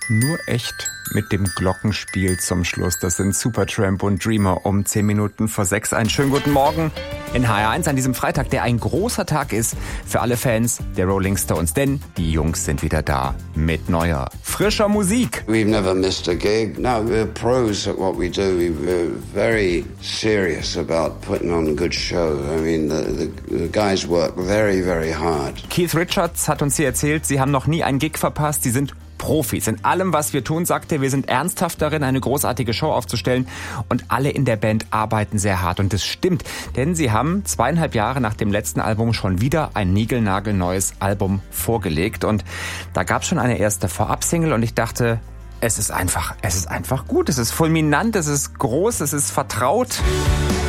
Nur echt mit dem Glockenspiel zum Schluss. Das sind Supertramp und Dreamer um 10 Minuten vor 6. Einen schönen guten Morgen in HR1 an diesem Freitag, der ein großer Tag ist für alle Fans der Rolling Stones. Denn die Jungs sind wieder da mit neuer, frischer Musik. We've never missed a gig. No, we're pros at what we do. We're very serious about putting on a good show. I mean, the guys work very, very hard. Keith Richards hat uns hier erzählt, sie haben noch nie einen Gig verpasst. Sie sind Profis. In allem, was wir tun, sagt er, wir sind ernsthaft darin, eine großartige Show aufzustellen. Und alle in der Band arbeiten sehr hart. Und das stimmt, denn sie haben 2,5 Jahre nach dem letzten Album schon wieder ein niegelnagelneues Album vorgelegt. Und da gab es schon eine erste Vorab-Single und ich dachte, es ist einfach gut. Es ist fulminant, es ist groß, es ist vertraut.